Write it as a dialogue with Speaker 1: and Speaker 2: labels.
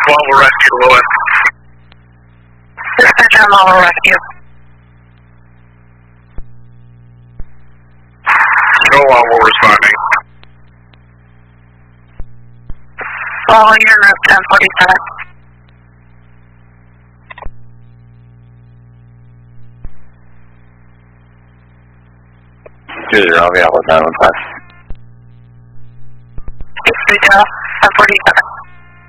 Speaker 1: Volvo Rescue, Lewis.
Speaker 2: This is John Volvo Rescue.
Speaker 1: No Volvo responding.
Speaker 2: Volvo, you're in route 1047.
Speaker 3: I'll be out with 915.
Speaker 2: 630, 1047.